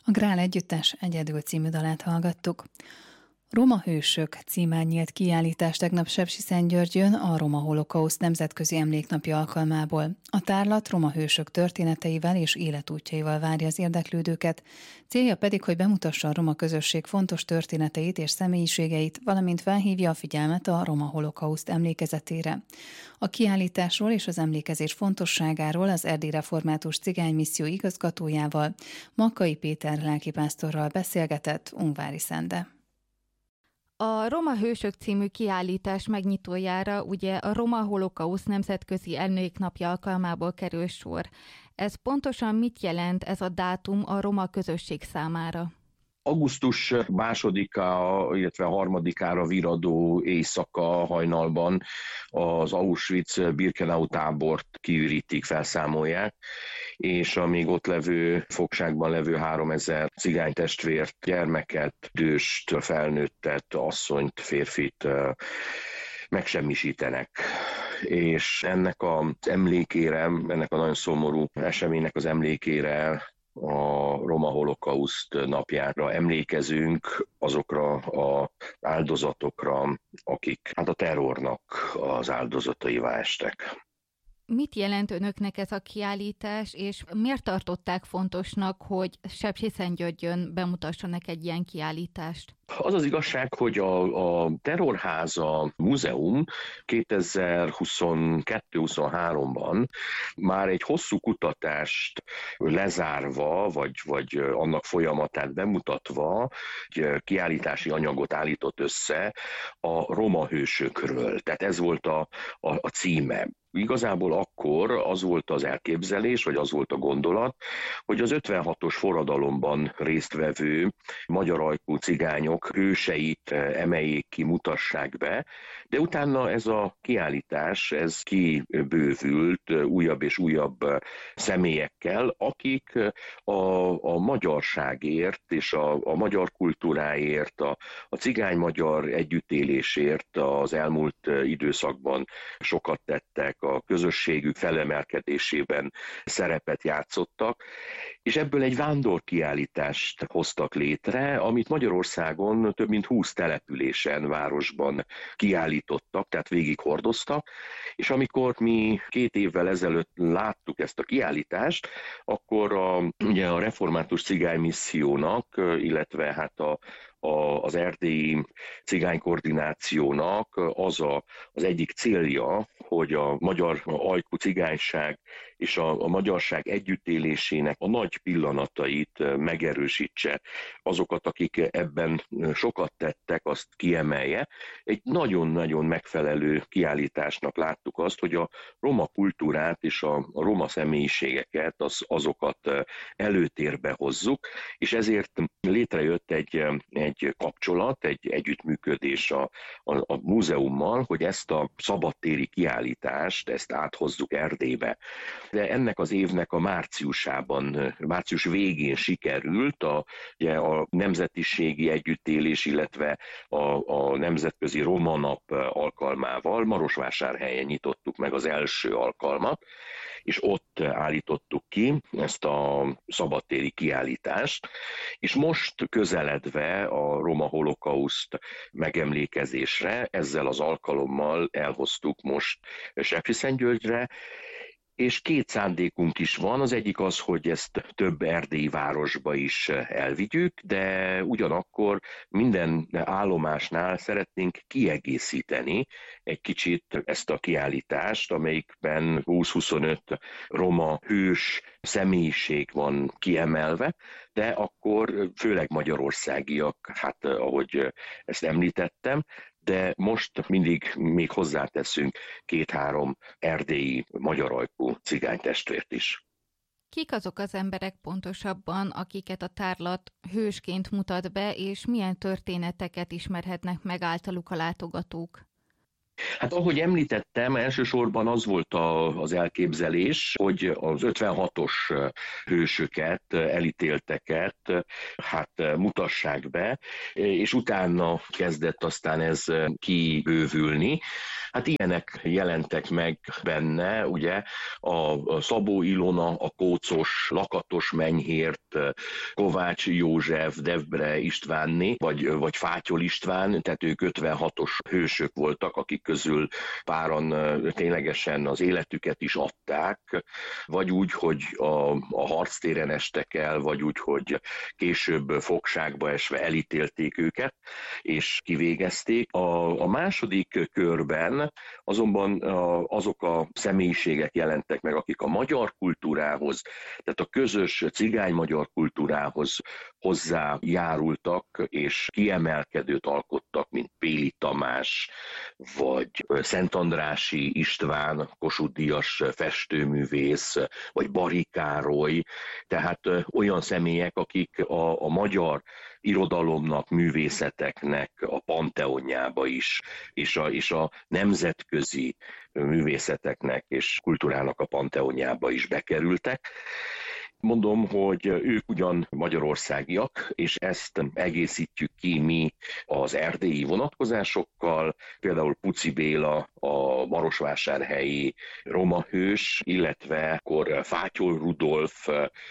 A Grál Együttes Egyedül című dalát hallgattuk. Roma hősök címen nyílt kiállítás tegnap Sepsiszentgyörgyön a Roma Holokauszt Nemzetközi Emléknapja alkalmából. A tárlat roma hősök történeteivel és életútjaival várja az érdeklődőket, célja pedig, hogy bemutassa a roma közösség fontos történeteit és személyiségeit, valamint felhívja a figyelmet a Roma Holokauszt emlékezetére. A kiállításról és az emlékezés fontosságáról az Erdélyi Református Cigánymisszió igazgatójával, Makkai Péter lelkipásztorral beszélgetett Ungvári Szende. A Roma Hősök című kiállítás megnyitójára ugye a Roma Holokauszt Nemzetközi Emléknapja alkalmából kerül sor. Ez pontosan mit jelent ez a dátum a roma közösség számára? Augusztus 2-a, illetve 3-ára viradó éjszaka hajnalban az Auschwitz-Birkenau tábort kiürítik, felszámolják, és a még ott levő fogságban levő 3000 cigánytestvért, gyermeket, időst, felnőttet, asszonyt, férfit megsemmisítenek. És ennek az emlékére, ennek a nagyon szomorú eseménynek az emlékére a Roma Holokauszt napjára emlékezünk azokra az áldozatokra, akik a terrornak az áldozataivá estek. Mit jelent önöknek ez a kiállítás, és miért tartották fontosnak, hogy Sepsiszentgyörgyön bemutassanak egy ilyen kiállítást? Az az igazság, hogy a Terrorháza Múzeum 2022-23-ban már egy hosszú kutatást lezárva, vagy annak folyamatát bemutatva, egy kiállítási anyagot állított össze a roma hősökről. Tehát ez volt a címe. Igazából akkor az volt az elképzelés, vagy az volt a gondolat, hogy az 56-os forradalomban résztvevő magyar ajkú cigányok hőseit emeljék ki, mutassák be, de utána ez a kiállítás, ez kibővült újabb és újabb személyekkel, akik a magyarságért és a magyar kultúráért, a cigány-magyar együttélésért az elmúlt időszakban sokat tettek, a közösségük felemelkedésében szerepet játszottak, és ebből egy vándorkiállítást hoztak létre, amit Magyarországon több mint 20 településen, városban kiállítottak, tehát végighordoztak, és amikor mi 2 évvel ezelőtt láttuk ezt a kiállítást, akkor ugye a Református Cigánymissziónak, illetve hát az erdélyi cigánykoordinációnak az egyik célja, hogy a magyar ajkú cigányság és a magyarság együttélésének a nagy pillanatait megerősítse, azokat, akik ebben sokat tettek, azt kiemelje. Egy nagyon-nagyon megfelelő kiállításnak láttuk azt, hogy a roma kultúrát és a roma személyiségeket, azokat előtérbe hozzuk, és ezért létrejött egy kapcsolat, egy együttműködés a múzeummal, hogy ezt a szabadtéri kiállítást, ezt áthozzuk Erdélybe. De ennek az évnek a március végén sikerült a nemzetiségi együttélés, illetve a Nemzetközi Roma Nap alkalmával Marosvásárhelyen nyitottuk meg az első alkalmat, és ott állítottuk ki ezt a szabadtéri kiállítást, és most közeledve a Roma Holokauszt megemlékezésre, ezzel az alkalommal elhoztuk most Sepsiszentgyörgyre, és 2 szándékunk is van, az egyik az, hogy ezt több erdélyi városba is elvigyük, de ugyanakkor minden állomásnál szeretnénk kiegészíteni egy kicsit ezt a kiállítást, amelyikben 20-25 roma hős személyiség van kiemelve, de akkor főleg magyarországiak, hát ahogy ezt említettem, de most mindig még hozzáteszünk 2-3 erdélyi magyar ajkú cigánytestvért is. Kik azok az emberek pontosabban, akiket a tárlat hősként mutat be, és milyen történeteket ismerhetnek meg általuk a látogatók? Hát ahogy említettem, elsősorban az volt az elképzelés, hogy az 56-os hősöket, elítélteket mutassák be, és utána kezdett aztán ez kibővülni. Hát ilyenek jelentek meg benne, ugye, a Szabó Ilona, a Kócos, Lakatos Menyhért, Kovács József, Devbre Istvánné, vagy Fátyol István, tehát ők 56-os hősök voltak, akik közül páran ténylegesen az életüket is adták, vagy úgy, hogy a harctéren estek el, vagy úgy, hogy később fogságba esve elítélték őket, és kivégezték. A második körben azonban azok a személyiségek jelentek meg, akik a magyar kultúrához, tehát a közös cigány-magyar kultúrához hozzájárultak, és kiemelkedőt alkottak, mint Péli Tamás, vagy Szentandrássy István, Kossuth-díjas festőművész, vagy Bari Károly, tehát olyan személyek, akik a magyar irodalomnak, művészeteknek a panteonjába is, és a nemzetközi művészeteknek és kultúrának a panteonjába is bekerültek. Mondom, hogy ők ugyan magyarországiak, és ezt egészítjük ki mi az erdélyi vonatkozásokkal, például Puci Béla, a marosvásárhelyi roma hős, illetve akkor Fátyol Rudolf,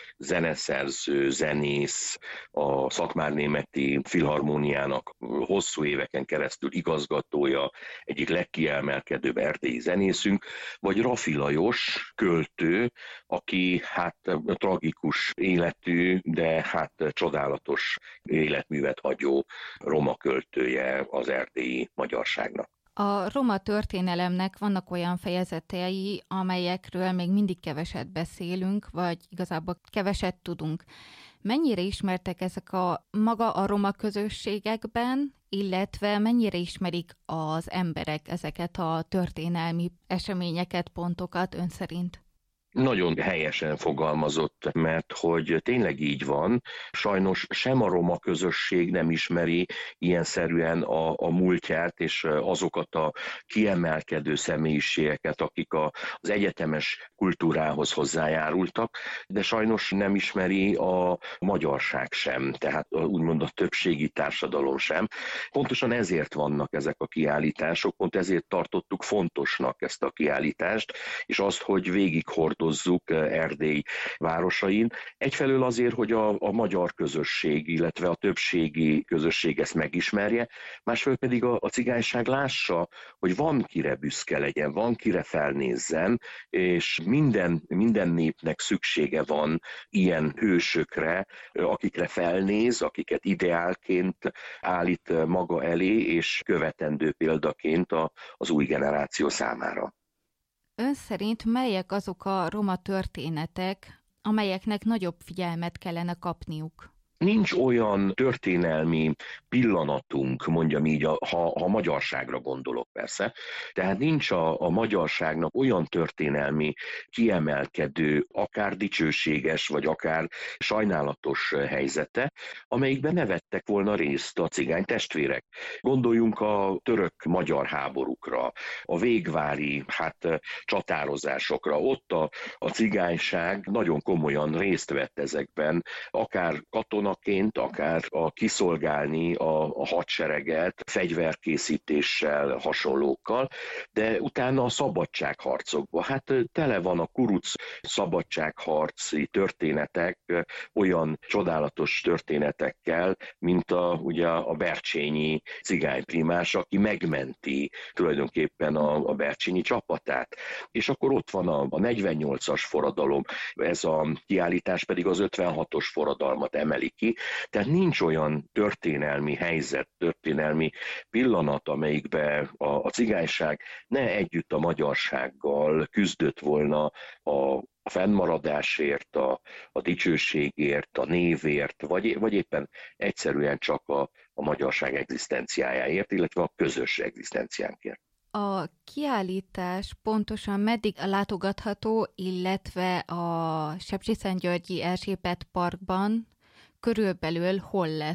zeneszerző, zenész, a Szatmárnémeti Filharmóniának hosszú éveken keresztül igazgatója, egyik legkiemelkedőbb erdélyi zenészünk, vagy Raffi Lajos, költő, aki hát tragikus életű, de hát csodálatos életművet hagyó roma költője az erdélyi magyarságnak. A roma történelemnek vannak olyan fejezetei, amelyekről még mindig keveset beszélünk, vagy igazából keveset tudunk. Mennyire ismertek ezek maga a roma közösségekben, illetve mennyire ismerik az emberek ezeket a történelmi eseményeket, pontokat ön szerint? Nagyon helyesen fogalmazott, mert hogy tényleg így van. Sajnos sem a roma közösség nem ismeri ilyenszerűen a múltját és azokat a kiemelkedő személyiségeket, akik az egyetemes kultúrához hozzájárultak, de sajnos nem ismeri a magyarság sem, tehát úgymond a többségi társadalom sem. Pontosan ezért vannak ezek a kiállítások, pont ezért tartottuk fontosnak ezt a kiállítást, és azt, hogy végighordozzuk Erdély városain. Egyfelől azért, hogy a magyar közösség, illetve a többségi közösség ezt megismerje, másfelől pedig a cigányság lássa, hogy van kire büszke legyen, van kire felnézzen, és minden népnek szüksége van ilyen hősökre, akikre felnéz, akiket ideálként állít maga elé, és követendő példaként az új generáció számára. Ön szerint melyek azok a roma történetek, amelyeknek nagyobb figyelmet kellene kapniuk? Nincs olyan történelmi pillanatunk, mondjam így, ha magyarságra gondolok persze, tehát nincs a magyarságnak olyan történelmi kiemelkedő, akár dicsőséges, vagy akár sajnálatos helyzete, amelyikben ne vettek volna részt a cigány testvérek. Gondoljunk a török-magyar háborúkra, a végvári csatározásokra. Ott a cigányság nagyon komolyan részt vett ezekben, akár katonaként, akár kiszolgálni a hadsereget fegyverkészítéssel, hasonlókkal, de utána a szabadságharcokban. Hát tele van a kuruc szabadságharci történetek olyan csodálatos történetekkel, mint ugye a bercsényi cigányprimás, aki megmenti tulajdonképpen a bercsényi csapatát. És akkor ott van a 48-as forradalom, ez a kiállítás pedig az 56-os forradalmat emeli ki, tehát nincs olyan történelmi helyzet, történelmi pillanat, amelyikben a cigányság ne együtt a magyarsággal küzdött volna a fennmaradásért, a dicsőségért, a névért, vagy éppen egyszerűen csak a magyarság egzisztenciájáért, illetve a közös egzisztenciánkért. A kiállítás pontosan meddig látogatható, illetve a Sepsiszentgyörgyi Erzsébet Parkban körülbelül hol lesz?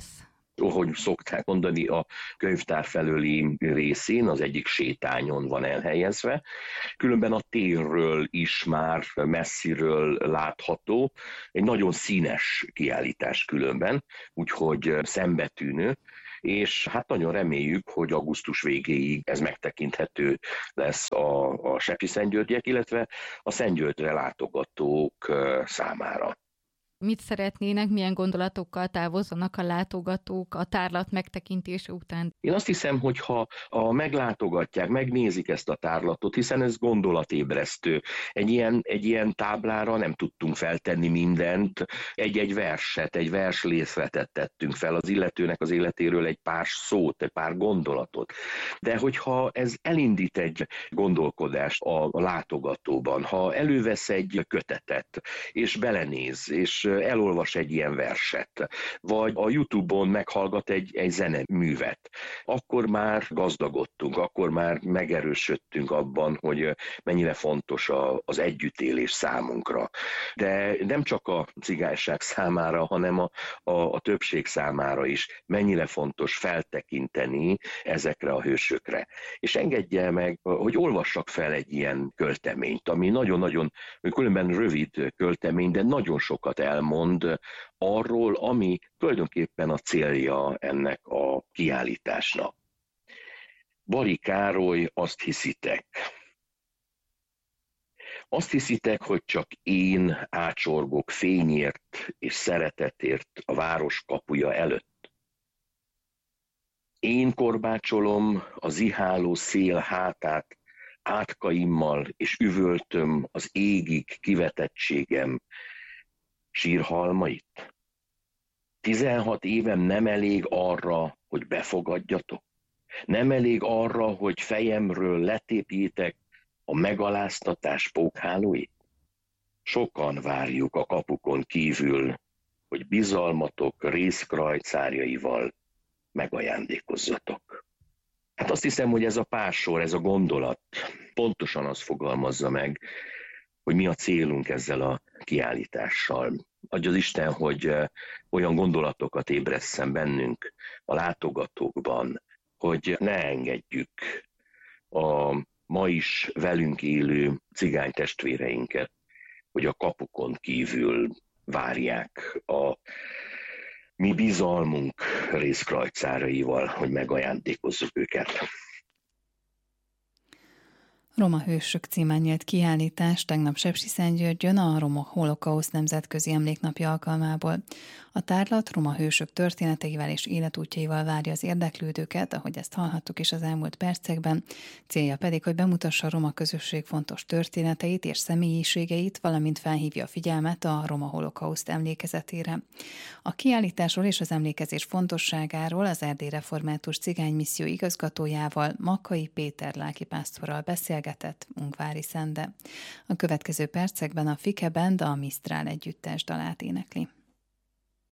ahogy szokták mondani, a könyvtár felőli részén, az egyik sétányon van elhelyezve. Különben a térről is már messziről látható, egy nagyon színes kiállítás különben, úgyhogy szembetűnő, és hát nagyon reméljük, hogy augusztus végéig ez megtekinthető lesz a sepsiszentgyörgyiek, illetve a Szentgyörgyre látogatók számára. Mit szeretnének, milyen gondolatokkal távozzanak a látogatók a tárlat megtekintése után? Én azt hiszem, hogy ha meglátogatják, megnézik ezt a tárlatot, hiszen ez gondolatébresztő. Egy ilyen táblára nem tudtunk feltenni mindent, egy verset, egy verslészletet tettünk fel az illetőnek az életéről, egy pár szót, egy pár gondolatot. De hogyha ez elindít egy gondolkodást a látogatóban, ha elővesz egy kötetet, és belenéz, és elolvas egy ilyen verset, vagy a YouTube-on meghallgat egy zeneművet, akkor már gazdagodtunk, akkor már megerősödtünk abban, hogy mennyire fontos az együttélés számunkra. De nem csak a cigányság számára, hanem a többség számára is mennyire fontos feltekinteni ezekre a hősökre. És engedje meg, hogy olvassak fel egy ilyen költeményt, ami nagyon-nagyon, különben rövid költemény, de nagyon sokat elmond arról, ami tulajdonképpen a célja ennek a kiállításnak. Bari Károly, azt hiszitek. Azt hiszitek, hogy csak én ácsorgok fényért és szeretetért a város kapuja előtt. Én korbácsolom a ziháló szél hátát átkaimmal, és üvöltöm az égig kivetettségem sírhalmait. 16 évem nem elég arra, hogy befogadjatok? Nem elég arra, hogy fejemről letépjétek a megaláztatás pókhálóit? Sokan várjuk a kapukon kívül, hogy bizalmatok részkrajcárjaival megajándékozzatok. Hát azt hiszem, hogy ez a pár sor, ez a gondolat pontosan azt fogalmazza meg, hogy mi a célunk ezzel a kiállítással. Adja az Isten, hogy olyan gondolatokat ébresszen bennünk, a látogatókban, hogy ne engedjük a ma is velünk élő cigány testvéreinket, hogy a kapukon kívül várják a mi bizalmunk részkrajcáraival, hogy megajándékozzuk őket. Roma hősök címen nyílt kiállítás tegnap Sepsiszentgyörgyön a Roma Holokauszt Nemzetközi Emléknapja alkalmából. A tárlat roma hősök történeteivel és életútjaival várja az érdeklődőket, ahogy ezt hallhattuk is az elmúlt percekben. Célja pedig, hogy bemutassa a roma közösség fontos történeteit és személyiségeit, valamint felhívja a figyelmet a Roma Holokauszt emlékezetére. A kiállításról és az emlékezés fontosságáról az Erdély Református Cigánymisszió igazgatójával, Makkai Péter lelkipásztorral beszélgetett Ungvári Szende. A következő percekben a Fike Band a Misztrál együttes dalát énekli.